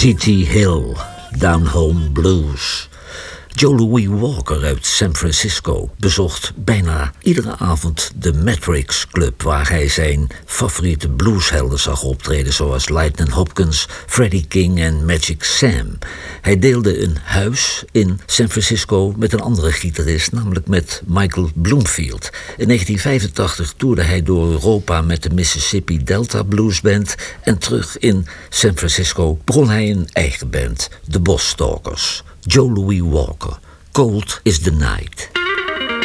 C.T. Hill, Down Home Blues. Joe Louis Walker uit San Francisco bezocht bijna iedere avond de Matrix Club, waar hij zijn favoriete blueshelden zag optreden, zoals Lightnin' Hopkins, Freddie King en Magic Sam. Hij deelde een huis in San Francisco met een andere gitarist, namelijk met Michael Bloomfield. In 1985 toerde hij door Europa met de Mississippi Delta Blues Band en terug in San Francisco begon hij een eigen band, de Boss Talkers. Joe Louis Walker, Cold is the Night.